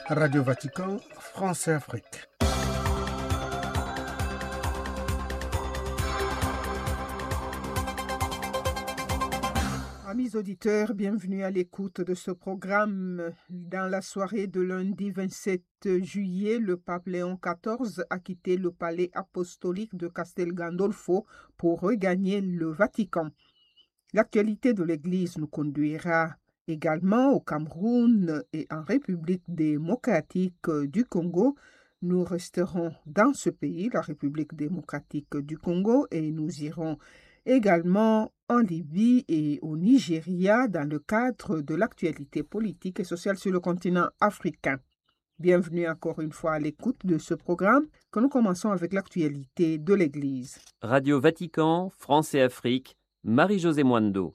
Radio Vatican, France et Afrique. Amis auditeurs, bienvenue à l'écoute de ce programme. Dans la soirée de lundi 27 juillet, le pape Léon XIV a quitté le palais apostolique de Castel Gandolfo pour regagner le Vatican. L'actualité de l'Église nous conduira également au Cameroun et en République démocratique du Congo. Nous resterons dans ce pays, la République démocratique du Congo, et nous irons également en Libye et au Nigeria dans le cadre de l'actualité politique et sociale sur le continent africain. Bienvenue encore une fois à l'écoute de ce programme que nous commençons avec l'actualité de l'Église. Radio Vatican, France et Afrique, Marie-Josée Mwando.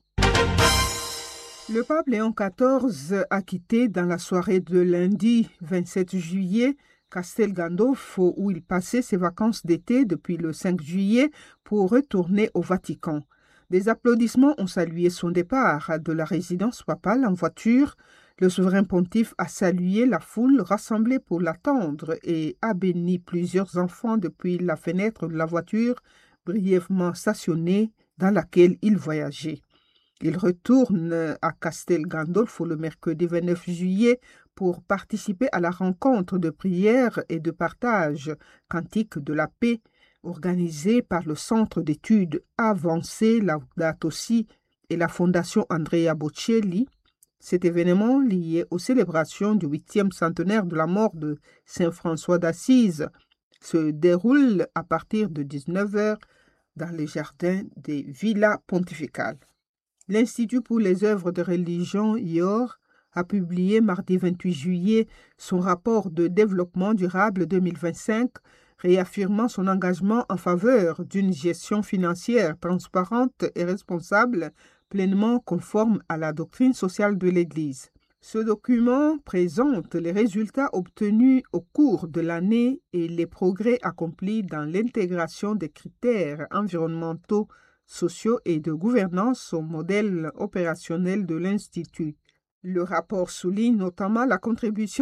Le pape Léon XIV a quitté dans la soirée de lundi 27 juillet Castel Gandolfo où il passait ses vacances d'été depuis le 5 juillet pour retourner au Vatican. Des applaudissements ont salué son départ de la résidence papale en voiture. Le souverain pontife a salué la foule rassemblée pour l'attendre et a béni plusieurs enfants depuis la fenêtre de la voiture brièvement stationnée dans laquelle il voyageait. Il retourne à Castel Gandolfo le mercredi 29 juillet pour participer à la rencontre de prière et de partage cantique de la paix organisée par le Centre d'études avancées Laudato Si et la Fondation Andrea Bocelli. Cet événement lié aux célébrations du 8e centenaire de la mort de Saint François d'Assise se déroule à partir de 19h dans les jardins des Villas Pontificales. L'Institut pour les œuvres de religion, IOR, a publié mardi 28 juillet son rapport de développement durable 2025, réaffirmant son engagement en faveur d'une gestion financière transparente et responsable, pleinement conforme à la doctrine sociale de l'Église. Ce document présente les résultats obtenus au cours de l'année et les progrès accomplis dans l'intégration des critères environnementaux, sociaux et de gouvernance au modèle opérationnel de l'Institut. Le rapport souligne notamment la contribution